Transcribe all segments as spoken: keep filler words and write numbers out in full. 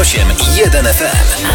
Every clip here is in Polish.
osiem i jeden F M.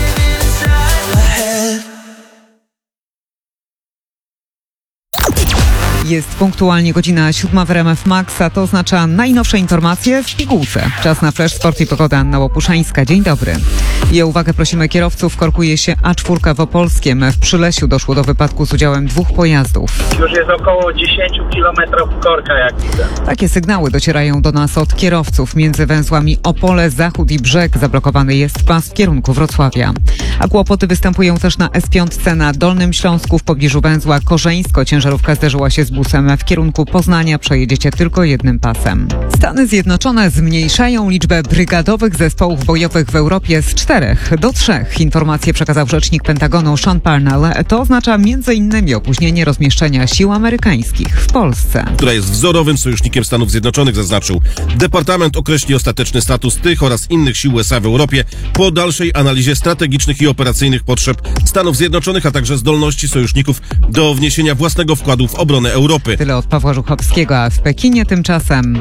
Jest punktualnie godzina siódma w R M F Max, a to oznacza najnowsze informacje w pigułce. Czas na Flash Sport i pogoda. Anna Łopuszańska. Dzień dobry. I o uwagę prosimy kierowców. Korkuje się A cztery w Opolskiem. W Przylesiu doszło do wypadku z udziałem dwóch pojazdów. Już jest około dziesięć kilometrów korka, jak widzę. Takie sygnały docierają do nas od kierowców. Między węzłami Opole, Zachód i Brzeg zablokowany jest pas w kierunku Wrocławia. A kłopoty występują też na S pięć na Dolnym Śląsku w pobliżu węzła Korzeńsko. Ciężarówka zderzyła się z busem w kierunku Poznania. Przejedziecie tylko jednym pasem. Stany Zjednoczone zmniejszają liczbę brygadowych zespołów bojowych w Europie z czterech do trzech. Informację przekazał rzecznik Pentagonu Sean Parnell. To oznacza między innymi opóźnienie rozmieszczenia sił amerykańskich w Polsce, która jest wzorowym sojusznikiem Stanów Zjednoczonych, zaznaczył. Departament określi ostateczny status tych oraz innych sił U S A w Europie po dalszej analizie strategicznych i operacyjnych potrzeb Stanów Zjednoczonych, a także zdolności sojuszników do wniesienia własnego wkładu w obronę Europy. Tyle od Pawła Żuchowskiego, a w Pekinie tymczasem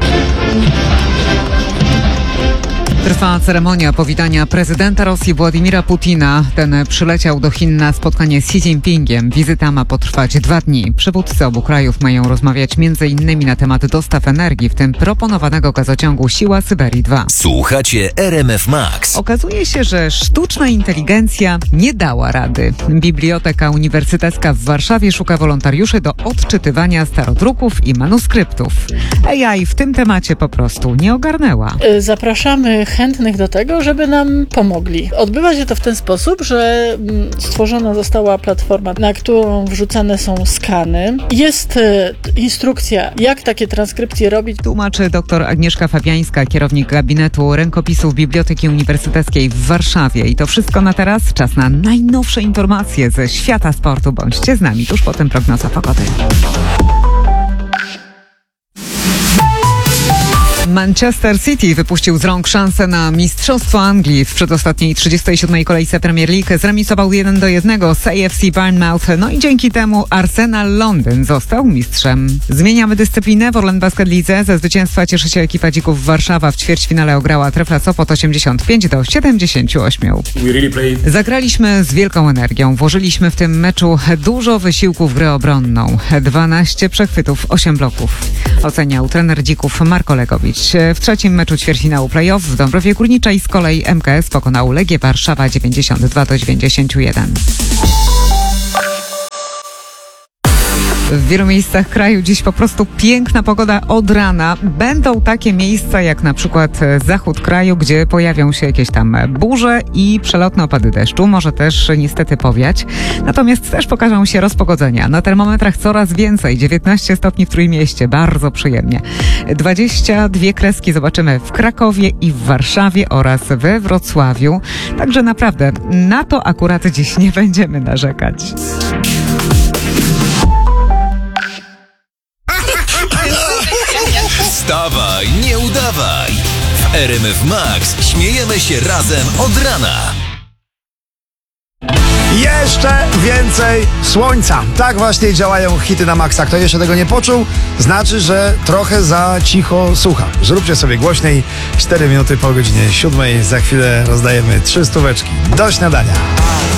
trwa ceremonia powitania prezydenta Rosji Władimira Putina. Ten przyleciał do Chin na spotkanie z Xi Jinpingiem. Wizyta ma potrwać dwa dni. Przywódcy obu krajów mają rozmawiać między innymi na temat dostaw energii, w tym proponowanego gazociągu Siła Syberii dwa. Słuchacie R M F Max. Okazuje się, że sztuczna inteligencja nie dała rady. Biblioteka Uniwersytecka w Warszawie szuka wolontariuszy do odczytywania starodruków i manuskryptów. A I w tym temacie po prostu nie ogarnęła. Zapraszamy chętnych do tego, żeby nam pomogli. Odbywa się to w ten sposób, że stworzona została platforma, na którą wrzucane są skany. Jest instrukcja, jak takie transkrypcje robić. Tłumaczy dr Agnieszka Fabiańska, kierownik gabinetu rękopisów Biblioteki Uniwersyteckiej w Warszawie. I to wszystko na teraz. Czas na najnowsze informacje ze świata sportu. Bądźcie z nami. Tuż potem prognoza pogody. Manchester City wypuścił z rąk szansę na Mistrzostwo Anglii. W przedostatniej trzydziestej siódmej kolejce Premier League zremisował jeden do jednego z A F C Bournemouth, no i dzięki temu Arsenal Londyn został mistrzem. Zmieniamy dyscyplinę w Orlen Basket Lidze. Ze zwycięstwa cieszy się ekipa Dzików Warszawa. W ćwierćfinale ograła Trefla Sopot osiemdziesiąt pięć do siedemdziesięciu ośmiu. Zagraliśmy z wielką energią. Włożyliśmy w tym meczu dużo wysiłku w grę obronną. dwanaście przechwytów, osiem bloków. Oceniał trener Dzików Marko Legowicz. W trzecim meczu ćwierćfinału play-off w Dąbrowie Górniczej z kolei M K S pokonał Legię Warszawa dziewięćdziesiąt dwa do dziewięćdziesięciu jeden. W wielu miejscach kraju dziś po prostu piękna pogoda od rana. Będą takie miejsca jak na przykład zachód kraju, gdzie pojawią się jakieś tam burze i przelotne opady deszczu. Może też niestety powiać. Natomiast też pokażą się rozpogodzenia. Na termometrach coraz więcej. dziewiętnaście stopni w Trójmieście. Bardzo przyjemnie. dwadzieścia dwie kreski zobaczymy w Krakowie i w Warszawie oraz we Wrocławiu. Także naprawdę na to akurat dziś nie będziemy narzekać. Wstawaj, nie udawaj. W R M F Max śmiejemy się razem od rana. Jeszcze więcej słońca. Tak właśnie działają hity na maksa. Kto jeszcze tego nie poczuł, znaczy, że trochę za cicho słucha. Zróbcie sobie głośniej. cztery minuty po godzinie siódmej. Za chwilę rozdajemy trzy stóweczki do śniadania.